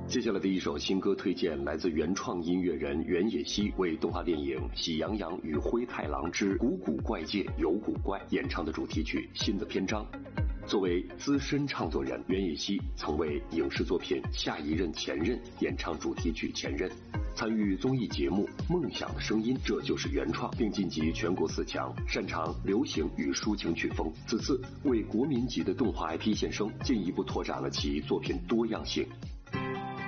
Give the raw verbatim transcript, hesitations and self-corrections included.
接下来的一首新歌推荐来自原创音乐人原野希为动画电影《喜羊羊与灰太狼之古古怪界有古怪》演唱的主题曲《新的篇章》。作为资深唱作人，原野希曾为影视作品《下一任前任》演唱主题曲《前任》，参与综艺节目《梦想的声音》，这就是原创，并晋级全国四强，擅长流行与抒情曲风。此次为国民级的动画 I P 献声，进一步拓展了其作品多样性。